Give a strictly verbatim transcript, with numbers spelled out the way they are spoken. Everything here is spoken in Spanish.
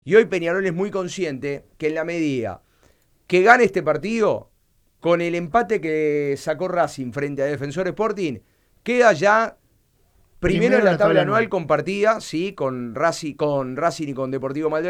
Y hoy Peñarol es muy consciente que en la medida que gane este partido, con el empate que sacó Racing frente a Defensor Sporting, queda ya primero en Primero en la la tabla tabla anual anual. compartida, sí, con Racing, con Racing y con Deportivo Maldonado.